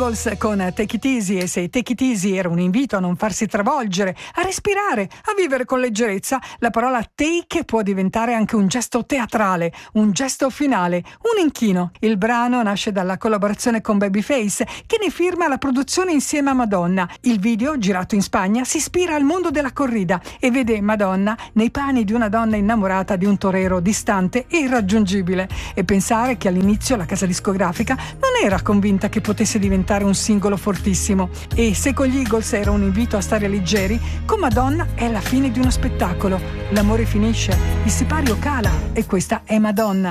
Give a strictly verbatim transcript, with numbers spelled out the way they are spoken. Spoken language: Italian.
Eagles con Take It Easy, e se Take It Easy era un invito a non farsi travolgere, a respirare, a vivere con leggerezza, la parola take può diventare anche un gesto teatrale, un gesto finale, un inchino. Il brano nasce dalla collaborazione con Babyface, che ne firma la produzione insieme a Madonna. Il video, girato in Spagna, si ispira al mondo della corrida e vede Madonna nei panni di una donna innamorata di un torero distante e irraggiungibile. E pensare che all'inizio la casa discografica non era convinta che potesse diventare un singolo fortissimo. E se con gli Eagles era un invito a stare leggeri, con Madonna è la fine di uno spettacolo. L'amore finisce, il sipario cala, e questa è Madonna.